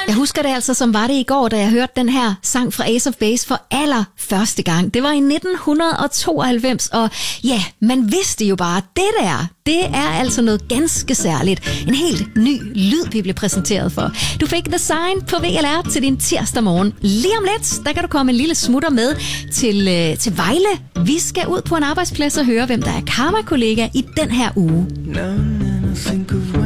Jeg husker det altså, som var det i går, da jeg hørte den her sang fra Ace of Base for allerførste gang. Det var i 1992, og ja, man vidste jo bare, det er altså noget ganske særligt. En helt ny lyd, vi blev præsenteret for. Du fik The Sign på VLR til din tirsdag morgen. Lige om lidt, der kan du komme en lille smutter med til Vejle. Vi skal ud på en arbejdsplads og høre, hvem der er karma-kollega i den her uge. Now and then I think of